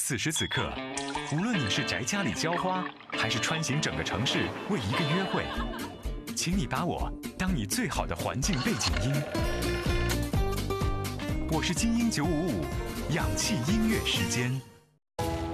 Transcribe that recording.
此时此刻，无论你是宅家里浇花，还是穿行整个城市为一个约会，请你把我当你最好的环境背景音。我是精英955，氧气音乐时间。